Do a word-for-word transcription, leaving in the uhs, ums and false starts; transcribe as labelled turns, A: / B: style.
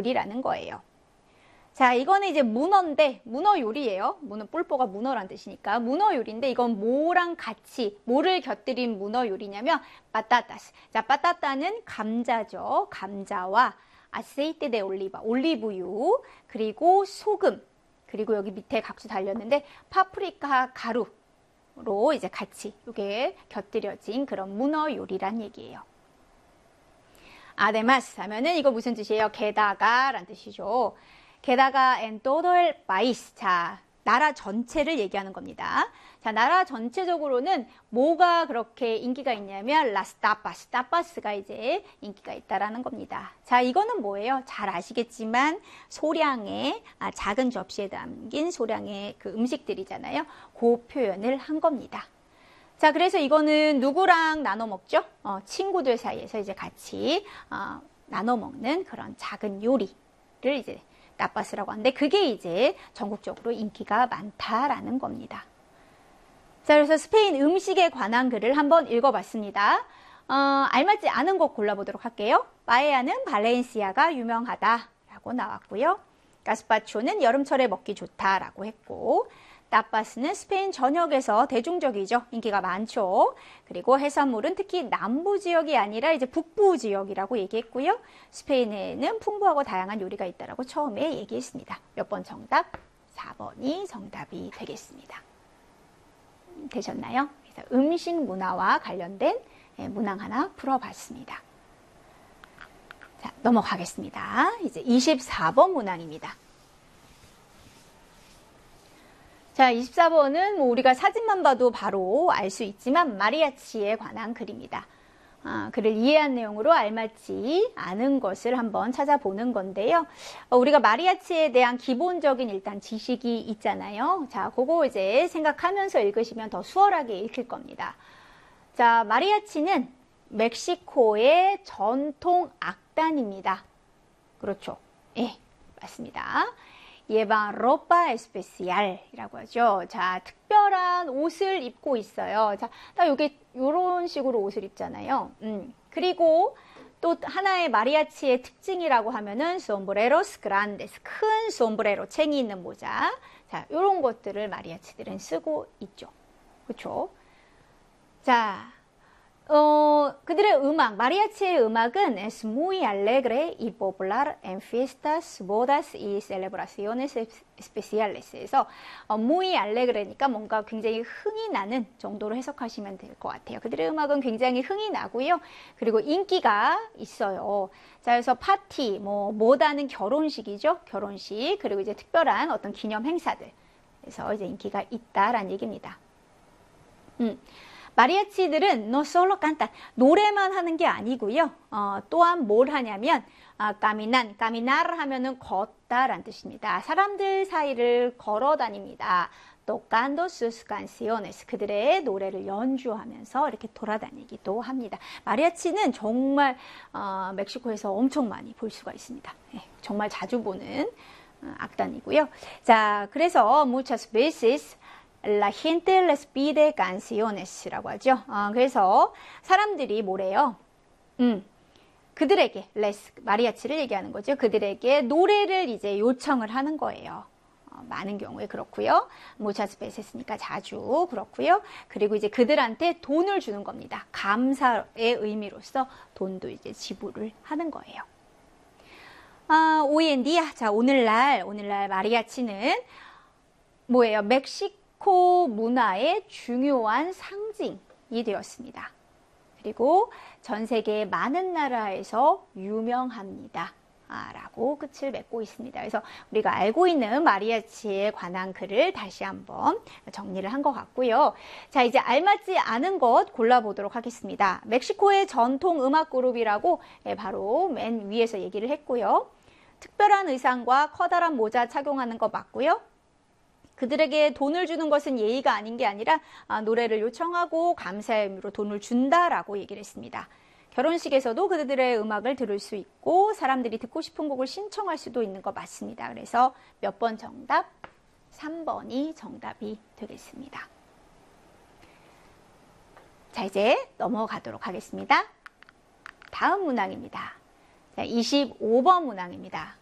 A: 요리라는 거예요. 자, 이거는 이제 문어인데, 문어 요리예요. 문어, 뿔뽀가 문어란 뜻이니까. 문어 요리인데, 이건 뭐랑 같이, 뭐를 곁들인 문어 요리냐면, 빠따따스. 자, 빠따따는 감자죠. 감자와 아세이테 데 올리바, 올리브유, 그리고 소금, 그리고 여기 밑에 각주 달렸는데, 파프리카 가루로 이제 같이, 이게 곁들여진 그런 문어 요리란 얘기예요. 아데마스 하면은 이거 무슨 뜻이에요? 게다가 란 뜻이죠. 게다가 en todo el país. 자, 나라 전체를 얘기하는 겁니다. 자, 나라 전체적으로는 뭐가 그렇게 인기가 있냐면 las tapas, tapas가 이제 인기가 있다라는 겁니다. 자, 이거는 뭐예요? 잘 아시겠지만 소량의 아, 작은 접시에 담긴 소량의 그 음식들이잖아요. 그 표현을 한 겁니다. 자, 그래서 이거는 누구랑 나눠 먹죠? 어, 친구들 사이에서 이제 같이 어, 나눠 먹는 그런 작은 요리를 이제 타파스라고 하는데 그게 이제 전국적으로 인기가 많다라는 겁니다. 자, 그래서 스페인 음식에 관한 글을 한번 읽어봤습니다. 어, 알맞지 않은 것 골라보도록 할게요. 빠에야는 발렌시아가 유명하다라고 나왔고요. 가스파초는 여름철에 먹기 좋다라고 했고, 타파스는 스페인 전역에서 대중적이죠. 인기가 많죠. 그리고 해산물은 특히 남부 지역이 아니라 이제 북부 지역이라고 얘기했고요. 스페인에는 풍부하고 다양한 요리가 있다라고 처음에 얘기했습니다. 몇 번 정답? 사 번이 정답이 되겠습니다. 되셨나요? 그래서 음식 문화와 관련된 문항 하나 풀어봤습니다. 자, 넘어가겠습니다. 이제 이십사 번 문항입니다. 자, 이십사 번은 뭐 우리가 사진만 봐도 바로 알 수 있지만 마리아치에 관한 글입니다. 아, 글을 이해한 내용으로 알맞지 않은 것을 한번 찾아보는 건데요. 어, 우리가 마리아치에 대한 기본적인 일단 지식이 있잖아요. 자, 그거 이제 생각하면서 읽으시면 더 수월하게 읽힐 겁니다. 자, 마리아치는 멕시코의 전통 악단입니다. 그렇죠. 예, 맞습니다. 예방 로파 에스페시알이라고 하죠. 자, 특별한 옷을 입고 있어요. 자, 딱 요게 요런 식으로 옷을 입잖아요. 음. 그리고 또 하나의 마리아치의 특징이라고 하면은 솜브레로스 그란데스, 큰 솜브레로, 챙이 있는 모자. 자, 요런 것들을 마리아치들은 쓰고 있죠. 그렇죠? 자, 어, 그들의 음악, 마리아치의 음악은 es muy alegre y popular en fiestas, bodas y celebraciones especiales. 그래서 어, muy alegre니까 뭔가 굉장히 흥이 나는 정도로 해석하시면 될 것 같아요. 그들의 음악은 굉장히 흥이 나고요. 그리고 인기가 있어요. 자, 그래서 파티, 뭐, 보다는 결혼식이죠. 결혼식. 그리고 이제 특별한 어떤 기념 행사들. 그래서 이제 인기가 있다라는 얘기입니다. 음. 마리아치들은 no solo cantan, 노래만 하는 게 아니고요. 어, 또한 뭘 하냐면 아, caminan, caminar 하면은 걷다라는 뜻입니다. 사람들 사이를 걸어 다닙니다. tocando sus canciones, 그들의 노래를 연주하면서 이렇게 돌아다니기도 합니다. 마리아치는 정말 어, 멕시코에서 엄청 많이 볼 수가 있습니다. 네, 정말 자주 보는 어, 악단이고요. 자, 그래서 muchas veces La gente les pide canciones라고 하죠. 어, 그래서 사람들이 뭐래요? 음, 그들에게 les 마리아치를 얘기하는 거죠. 그들에게 노래를 이제 요청을 하는 거예요. 어, 많은 경우에 그렇고요. muchas veces니까 자주 그렇고요. 그리고 이제 그들한테 돈을 주는 겁니다. 감사의 의미로서 돈도 이제 지불을 하는 거예요. 아, 호이엔디아, 자 오늘날 오늘날 마리아치는 뭐예요? 멕시코 멕시코 문화의 중요한 상징이 되었습니다. 그리고 전 세계 많은 나라에서 유명합니다. 아, 라고 끝을 맺고 있습니다. 그래서 우리가 알고 있는 마리아치에 관한 글을 다시 한번 정리를 한 것 같고요. 자, 이제 알맞지 않은 것 골라보도록 하겠습니다. 멕시코의 전통 음악 그룹이라고 바로 맨 위에서 얘기를 했고요. 특별한 의상과 커다란 모자 착용하는 거 맞고요. 그들에게 돈을 주는 것은 예의가 아닌 게 아니라 아, 노래를 요청하고 감사의 의미로 돈을 준다라고 얘기를 했습니다. 결혼식에서도 그들의 음악을 들을 수 있고 사람들이 듣고 싶은 곡을 신청할 수도 있는 거 맞습니다. 그래서 몇 번 정답? 삼 번이 정답이 되겠습니다. 자, 이제 넘어가도록 하겠습니다. 다음 문항입니다. 자, 이십오 번 문항입니다.